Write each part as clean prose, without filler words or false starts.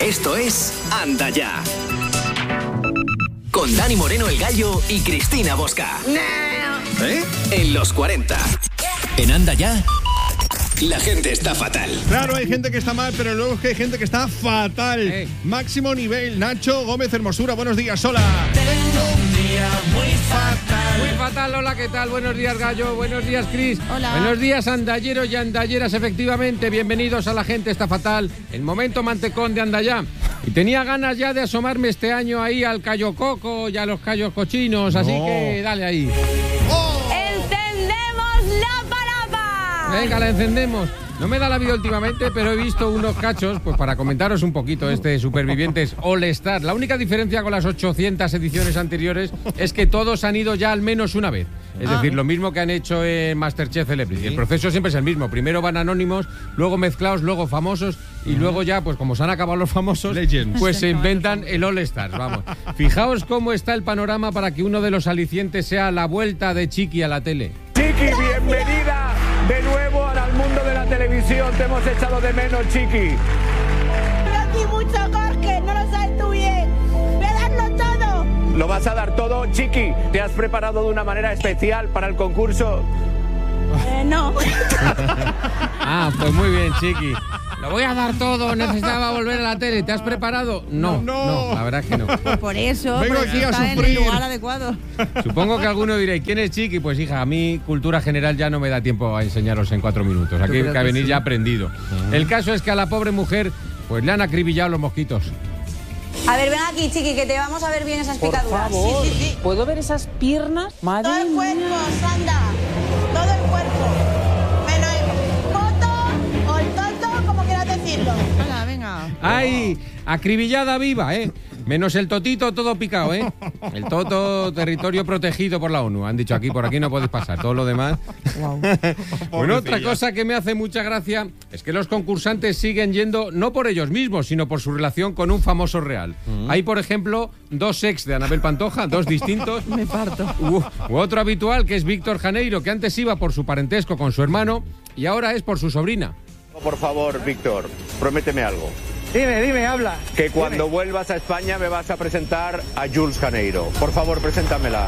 Esto es Anda Ya. Con Dani Moreno el Gallo y Cristina Bosca. En los 40. En Anda Ya, la gente está fatal. Claro, hay gente que está mal, pero luego es que hay gente que está fatal. Máximo nivel. Nacho Gómez Hermosura, buenos días, hola. Tengo un día muy fatal. Muy fatal, hola, ¿qué tal? Buenos días, Gallo, buenos días, Cris. Hola. Buenos días, andalleros y andalleras, efectivamente. Bienvenidos a La Gente Está Fatal, el momento mantecón de Andallá. Y tenía ganas ya de asomarme este año ahí al Cayo Coco y a los Cayos Cochinos, así que dale ahí. ¡Encendemos la parada! Venga, la encendemos. No me da la vida últimamente, pero he visto unos cachos, pues para comentaros un poquito este Supervivientes All Star. La única diferencia con las 800 ediciones anteriores es que todos han ido ya al menos una vez. Es decir, lo mismo que han hecho en Masterchef Celebrity. El proceso siempre es el mismo. Primero van anónimos, luego mezclados, luego famosos y luego ya, pues como se han acabado los famosos, pues se inventan el All Stars. Vamos. Fijaos cómo está el panorama para que uno de los alicientes sea la vuelta de Chiqui a la tele. Chiqui, bienvenida de nuevo al mundo de la televisión. Te hemos echado de menos, Chiqui. Tengo aquí mucho Jorge, no lo sabes tú bien. Voy a darlo todo. ¿Lo vas a dar todo, Chiqui? ¿Te has preparado de una manera especial para el concurso? No. Pues muy bien, Chiqui. Lo voy a dar todo, necesitaba volver a la tele. ¿Te has preparado? No, la verdad es que no. Por eso, Vengo porque aquí a está en sufrir. el lugar adecuado. Supongo que alguno diréis, ¿quién es Chiqui? Pues hija, a mí cultura general ya no me da tiempo a enseñaros en 4 minutos. Aquí hay que venir ya aprendido. El caso es que a la pobre mujer pues le han acribillado los mosquitos. A ver, ven aquí, Chiqui, que te vamos a ver bien esas picaduras. Favor. Sí. ¿Puedo ver esas piernas? Madre Todo el cuerpo, Sandra. Todo el cuerpo. Menos el coto o el tonto, como quieras decirlo. Hola, venga. ¡Ay! Acribillada viva, ¿eh? Menos el totito, todo picado, ¿eh? El toto, territorio protegido por la ONU. Han dicho aquí, por aquí no podéis pasar. Todo lo demás. Wow. Bueno, otra cosa que me hace mucha gracia es que los concursantes siguen yendo no por ellos mismos, sino por su relación con un famoso real. Hay, por ejemplo, 2 ex de Anabel Pantoja, 2 distintos. Me parto. U otro habitual, que es Víctor Janeiro, que antes iba por su parentesco con su hermano y ahora es por su sobrina. Por favor, Víctor, prométeme algo. Dime, habla. Que cuando vuelvas a España me vas a presentar a Jules Janeiro. Por favor, preséntamela.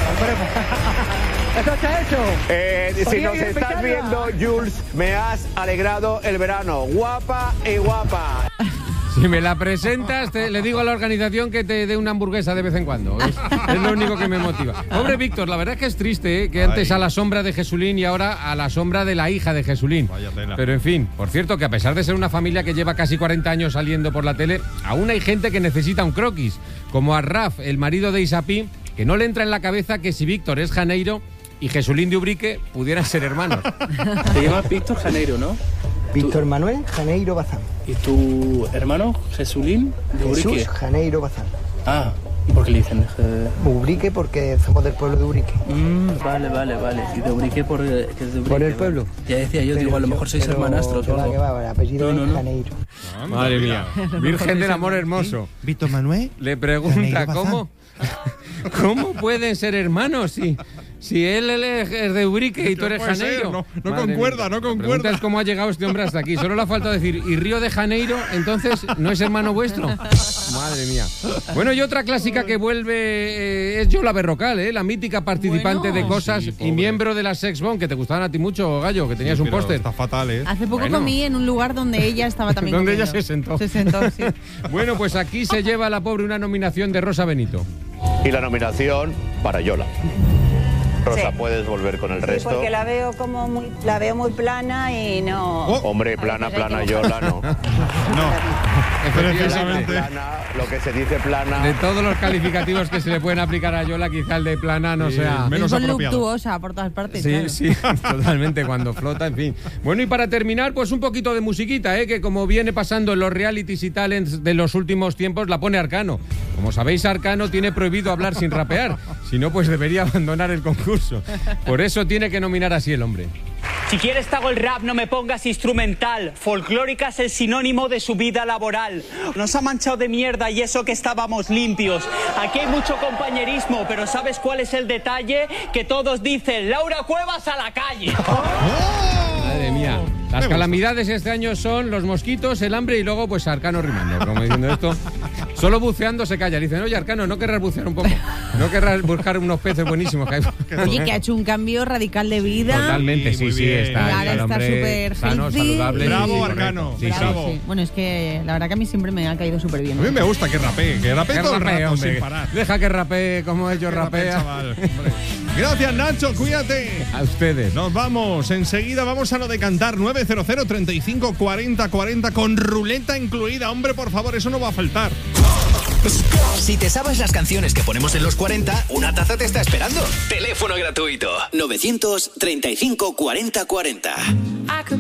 ¿Eso está hecho? Si nos estás viendo, Jules, me has alegrado el verano. Guapa y guapa. Si me la presentas, le digo a la organización que te dé una hamburguesa de vez en cuando. Es lo único que me motiva. Pobre Víctor, la verdad es que es triste, ¿eh? Que antes a la sombra de Jesulín y ahora a la sombra de la hija de Jesulín. Vaya tela. Pero en fin, por cierto, que a pesar de ser una familia que lleva casi 40 años saliendo por la tele, aún hay gente que necesita un croquis, como a Raf, el marido de Isapí, que no le entra en la cabeza que si Víctor es Janeiro y Jesulín de Ubrique pudieran ser hermanos. Te llamas Víctor Janeiro, ¿no? Víctor Manuel Janeiro Bazán. ¿Y tu hermano, Jesulín de Ubrique? Jesús Janeiro Bazán. ¿Y por qué le dicen? Ubrique porque somos del pueblo de Ubrique. Vale. ¿Y de Ubrique por qué es de Ubrique? ¿Por el pueblo? Ya decía yo, digo, a lo mejor sois hermanastros o algo. Que va, el apellido No. es Janeiro. Madre mía, Virgen del Amor Hermoso. Víctor Manuel. Le pregunta, Janeiro ¿cómo pueden ser hermanos si él es de Ubrique y tú eres puede ser, Janeiro? no Madre concuerda, mía. no La concuerda. pregunta es cómo ha llegado este hombre hasta aquí. Solo le ha faltado decir, ¿y Río de Janeiro, entonces, no es hermano vuestro? Madre mía. Bueno, y otra clásica que vuelve es Yola Berrocal, la mítica participante de Cosas y miembro de la Sex Bomb, que te gustaban a ti mucho, Gallo, que tenías un póster. Está fatal, ¿eh? Hace poco comí en un lugar donde ella estaba también Donde ella comiendo. se sentó. Se sentó, sí. Bueno, pues aquí se lleva la pobre una nominación de Rosa Benito. Y la nominación para Yola. Rosa, Sí. puedes volver con el Sí, resto. porque la veo muy plana y no. Hombre, plana, Yola, no. Precisamente. Plana, lo que se dice plana. De todos los calificativos que se le pueden aplicar a Yola, quizá el de plana no sea... menos Es apropiado. voluptuosa por todas partes. Sí, claro. sí, totalmente, cuando flota, en fin. Bueno, y para terminar, pues un poquito de musiquita, que como viene pasando en los realities y talents de los últimos tiempos, la pone Arcano. Como sabéis, Arcano tiene prohibido hablar sin rapear, si no, pues debería abandonar el concurso. Por eso tiene que nominar así el hombre. Si quieres te hago el rap, no me pongas instrumental. Folclórica es el sinónimo de su vida laboral. Nos ha manchado de mierda y eso que estábamos limpios. Aquí hay mucho compañerismo, pero ¿sabes cuál es el detalle? Que todos dicen, Laura Cuevas a la calle. Madre mía. Las calamidades este año son los mosquitos, el hambre y luego pues Arcano rimando, como diciendo esto. Solo buceando se calla. Dicen, oye, Arcano, ¿no querrás bucear un poco? ¿No querrás buscar unos peces buenísimos que hay? Oye, que ha hecho un cambio radical de vida. Totalmente, sí, está. Y ahora está súper sano, healthy. saludable. Bravo, Arcano. Sí, bravo. sí. Bueno, es que la verdad que a mí siempre me ha caído súper bien. A mí me gusta que rapee todo el rato, hombre. sin parar. Deja que rapee como ellos rapea. Chaval, gracias, Nacho, cuídate. A ustedes. Nos vamos, enseguida vamos a lo de cantar. 900 35 40 40 con ruleta incluida. Hombre, por favor, eso no va a faltar. Si te sabes las canciones que ponemos en los 40, una taza te está esperando. Teléfono gratuito 935 40 40.